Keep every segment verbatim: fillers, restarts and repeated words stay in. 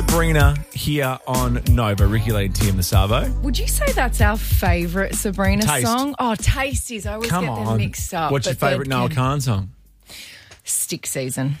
Sabrina here on Nova. Ricky Lee and Tim the Savo. Would you say that's our favourite Sabrina Taste. song? Oh, Taste is. I always Come get them on. mixed up. What's your but favourite they're- Noah Khan song? Stick Season.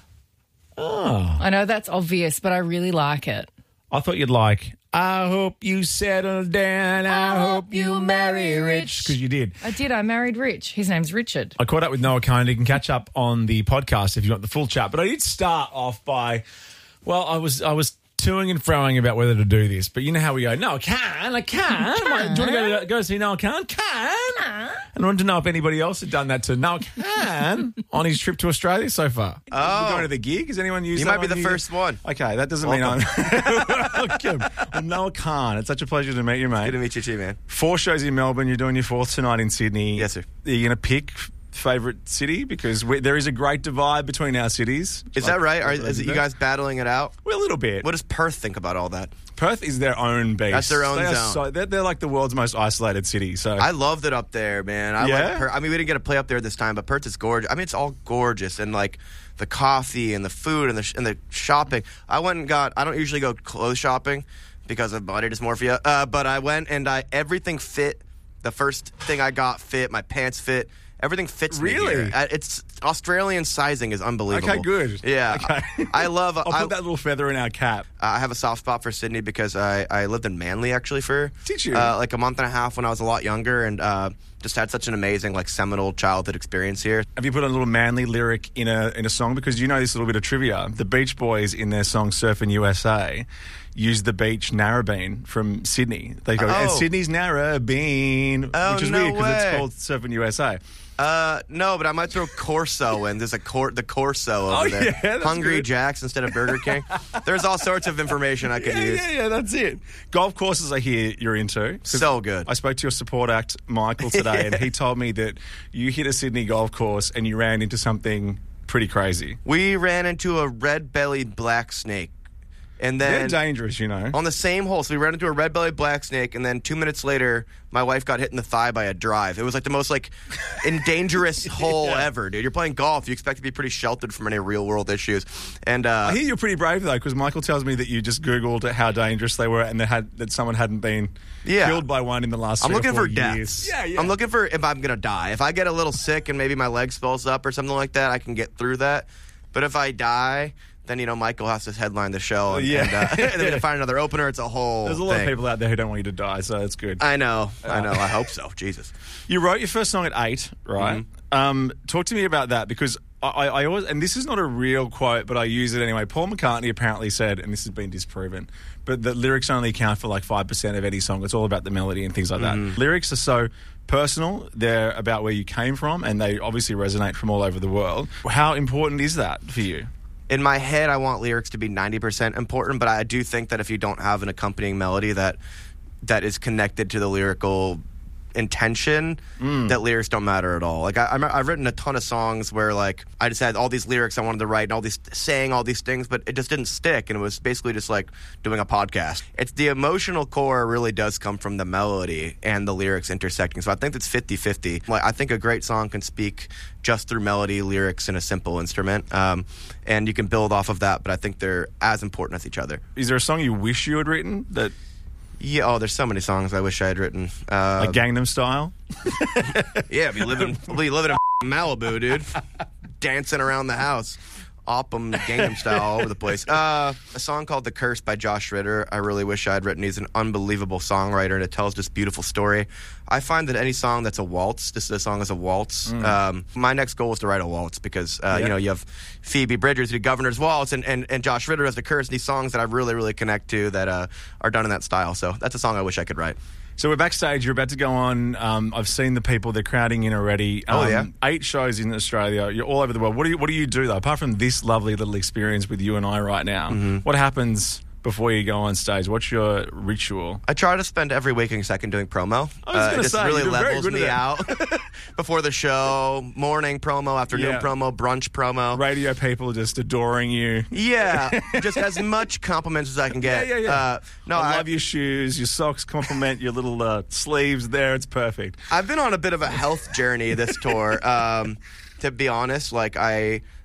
Oh. I know that's obvious, but I really like it. I thought you'd like, I hope you settle down, I, hope you marry rich. Because you did. I did. I married Rich. His name's Richard. I caught up with Noah Khan. You can catch up on the podcast if you want the full chat. But I did start off by, well, I was I was toing and froing about whether to do this. But you know how we go, Noah Khan, I can. Do you want to go, to, go see Noah Khan? Can. And I wanted to know if anybody else had done that to Noah Khan on his trip to Australia so far. Oh. We're going to the gig. Has anyone used You that might be one the here? first one. Okay, that doesn't Welcome. mean I'm welcome. Well, Noah Khan, it's such a pleasure to meet you, mate. Good to meet you too, man. Four shows in Melbourne. You're doing your fourth tonight in Sydney. Yes, sir. Are you going to pick favourite city? Because we, there is a great divide between our cities. Is that right? Are, is it you guys battling it out? Well, a little bit. What does Perth think about all that? Perth is their own beast. That's their own they are zone. So, they're, they're like the world's most isolated city. So I loved it up there, man. I Yeah? like Perth. I mean, we didn't get to play up there this time, but Perth is gorgeous. I mean, it's all gorgeous, and like the coffee and the food and the sh- and the shopping. I went and got. I don't usually go clothes shopping because of body dysmorphia, uh, but I went and I everything fit. The first thing I got fit. My pants fit. Everything fits me Really? here. Uh, It's Australian sizing is unbelievable. Okay, good. Yeah, Okay. I, I love. I'll I, put that little feather in our cap. I have a soft spot for Sydney because I, I lived in Manly actually for Did you? Uh, like a month and a half when I was a lot younger, and uh, just had such an amazing like seminal childhood experience here. Have you put a little manly lyric in a in a song? Because you know this little bit of trivia. The Beach Boys in their song Surfing U S A use the beach Narrabeen from Sydney. They go, and Oh. Sydney's Narrabeen, Oh, which is no weird because it's way. called Surfing U S A. Uh, no, but I might throw Corso in. There's a cor- the Corso over Oh, there. yeah, that's Hungry good. Jacks instead of Burger King. There's all sorts of information I could Yeah, use. yeah, yeah, that's it. Golf courses I hear you're into. 'Cause So good. I spoke to your support act, Michael, today, and he told me that you hit a Sydney golf course and you ran into something pretty crazy. We ran into a red-bellied black snake. And They're then dangerous, you know. on the same hole, so we ran into a red-bellied black snake, and then two minutes later, my wife got hit in the thigh by a drive. It was like the most like dangerous hole Yeah. ever, dude. You're playing golf, you expect to be pretty sheltered from any real-world issues, and uh, I hear you're pretty brave, though, because Michael tells me that you just Googled how dangerous they were and that, had, that someone hadn't been Yeah. killed by one in the last I'm three or looking four for deaths. years. Yeah, yeah. I'm looking for if I'm gonna die. If I get a little sick and maybe my leg swells up or something like that, I can get through that. But if I die, then you know Michael has to headline the show, and, Yeah. and, uh, and then we have to find another opener. It's a whole. There's a lot thing. of people out there who don't want you to die, so it's good. I know. I know. I hope so. Jesus. You wrote your first song at eight, right? Um, talk to me about that because I, I, I always, and this is not a real quote, but I use it anyway. Paul McCartney apparently said, and this has been disproven, but the lyrics only account for like five percent of any song. It's all about the melody and things like that. Lyrics are so personal. They're about where you came from, and they obviously resonate from all over the world. How important is that for you? In my head, I want lyrics to be ninety percent important, but I do think that if you don't have an accompanying melody that that is connected to the lyrical intention, that lyrics don't matter at all. Like I, I'm, I've written a ton of songs where like I just had all these lyrics I wanted to write and all these saying all these things, but it just didn't stick, and it was basically just like doing a podcast. It's the emotional core really does come from the melody and the lyrics intersecting. So I think it's fifty-fifty. Like I think a great song can speak just through melody, lyrics, and a simple instrument, um, and you can build off of that. But I think they're as important as each other. Is there a song you wish you had written that, Yeah. Oh, there's so many songs I wish I had written. Uh, like Gangnam Style? Yeah, be living, be living in Malibu, dude. Dancing around the house. Oppum, Gangnam Style all over the place. Uh, a song called The Curse by Josh Ritter. I really wish I had written. He's an unbelievable songwriter, and it tells this beautiful story. I find that any song that's a waltz, this is a song is a waltz. Um, my next goal is to write a waltz because, uh, Yeah. you know, you have Phoebe Bridgers who did Governor's Waltz, and, and, and Josh Ritter has The Curse, these songs that I really, really connect to that uh, are done in that style. So that's a song I wish I could write. So we're backstage. You're about to go on. Um, I've seen the people. They're crowding in already. Um, Oh, yeah? Eight shows in Australia. You're all over the world. What do you What do you do though? Apart from this lovely little experience with you and I right now, what happens before you go on stage? What's your ritual? I try to spend every waking second doing promo. I was Uh, gonna it just say, really you're very levels good at me that. out before the show. Morning promo, afternoon Yeah. promo, brunch promo. Radio people just adoring you. Yeah, just as much compliments as I can get. Yeah, yeah, yeah. Uh, no, I I, love your shoes. Your socks compliment your little uh, sleeves there. It's perfect. I've been on a bit of a health journey this tour. Um, to be honest, like I,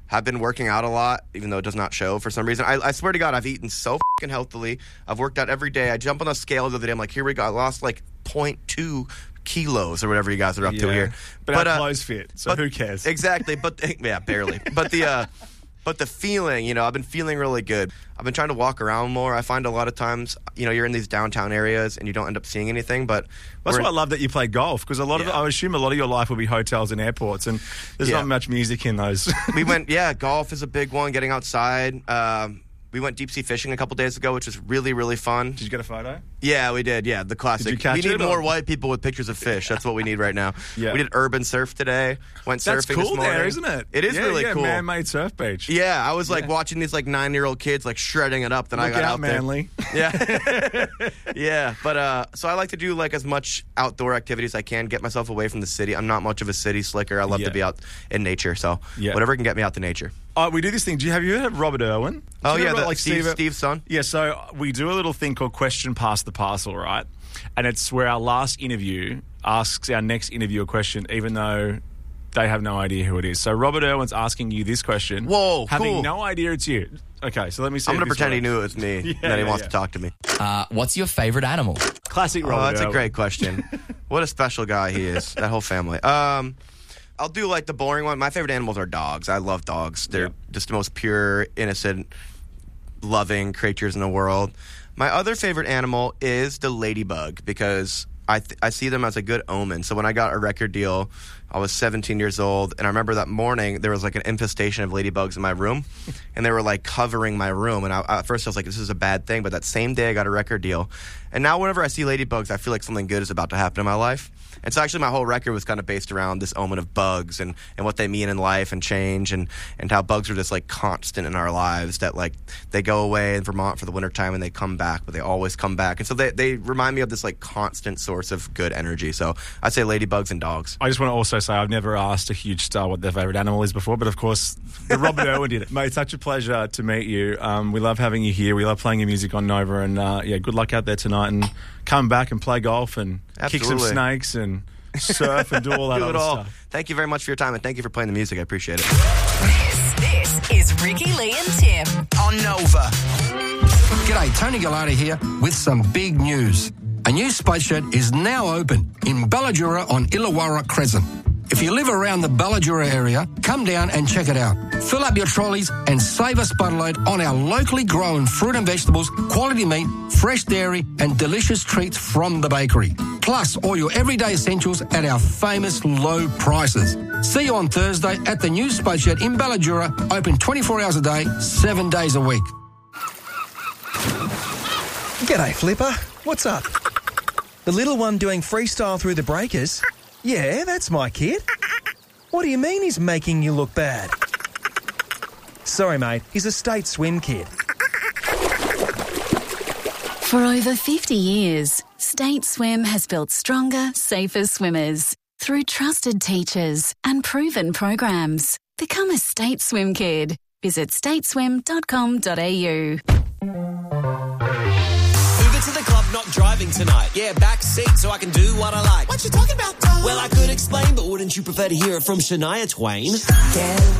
have been working out a lot, even though it does not show for some reason. I, I swear to God, I've eaten so fucking healthily. I've worked out every day. I jump on the scale the other day. I'm like, here we go. I lost like zero point two kilos or whatever you guys are up yeah. to here. But, but our uh, clothes fit, so but, who cares? Exactly. But yeah, barely. But the uh, but the feeling, you know, I've been feeling really good. I've been trying to walk around more. I find a lot of times, you know, you're in these downtown areas and you don't end up seeing anything. But that's why I love that you play golf, because a lot yeah. of I assume a lot of your life will be hotels and airports, and there's yeah. not much music in those. we went, yeah, golf is a big one. Getting outside. Um, we went deep sea fishing a couple days ago, which was really, really fun. Did you get a photo? Yeah, we did. Yeah, the classic. Did you catch we need it, more or? white people with pictures of fish. That's what we need right now. Yeah. We did urban surf today. Went That's surfing cool this morning. there, isn't it? It is yeah, really yeah, cool. Man-made surf beach. Yeah, I was like Yeah. watching these like nine-year-old kids like shredding it up. Then Look I got out, out Manly. there. Yeah, yeah. But uh, so I like to do like as much outdoor activities as I can. Get myself away from the city. I'm not much of a city slicker. I love Yeah. to be out in nature. So Yeah. whatever can get me out to nature. Oh, we do this thing. Do you have you heard of Robert Irwin? Do Oh you know yeah, about, the, like Steve, Steve, Steve's son. Yeah, so we do a little thing called Question Past the Parcel, right? And it's where our last interview asks our next interview a question, even though they have no idea who it is. So Robert Irwin's asking you this question. Whoa, having cool. no idea it's you. Okay, so let me see. I'm if gonna this pretend he works. knew it was me. Yeah, and that he yeah, wants yeah. to talk to me. Uh, what's your favorite animal? Classic Oh, Robert that's Irwin. a great question. What a special guy he is. That whole family. Um, I'll do like the boring one. My favorite animals are dogs. I love dogs. They're Yeah. just the most pure, innocent, loving creatures in the world. My other favorite animal is the ladybug because I th- I see them as a good omen. So when I got a record deal, I was seventeen years old, and I remember that morning there was like an infestation of ladybugs in my room, and they were like covering my room. And I, at first I was like, this is a bad thing. But that same day I got a record deal, and now whenever I see ladybugs, I feel like something good is about to happen in my life. And so actually my whole record was kind of based around this omen of bugs and, and what they mean in life and change and, and how bugs are just like constant in our lives, that like they go away in Vermont for the wintertime and they come back, but they always come back. And so they, they remind me of this like constant source of good energy. So I'd say ladybugs and dogs. I just want to also say I've never asked a huge star what their favourite animal is before, but of course, the Robert Irwin did it. Mate, such a pleasure to meet you. Um, we love having you here. We love playing your music on Nova, and uh, yeah, good luck out there tonight, and come back and play golf and kick some Absolutely. snakes and surf and do all that Do other it all. stuff. Thank you very much for your time, and thank you for playing the music. I appreciate it. This, this is Ricky Lee and Tim on Nova. G'day, Tony Gallardi here with some big news. A new space shed is now open in Balladura on Illawarra Crescent. If you live around the Balladura area, come down and check it out. Fill up your trolleys and save a spudload on our locally grown fruit and vegetables, quality meat, fresh dairy and delicious treats from the bakery. Plus all your everyday essentials at our famous low prices. See you on Thursday at the new space shed in Balladura, open twenty-four hours a day, seven days a week. G'day, Flipper. What's up? The little one doing freestyle through the breakers? Yeah, that's my kid. What do you mean he's making you look bad? Sorry, mate. He's a state swim kid. For over fifty years, State Swim has built stronger, safer swimmers through trusted teachers and proven programs. Become a State Swim kid. Visit stateswim dot com dot a u. Uber to the club, not driving tonight. Yeah, back seat so I can do what I like. What you talking about, Tom? Well, I could explain, but wouldn't you prefer to hear it from Shania Twain? Yeah.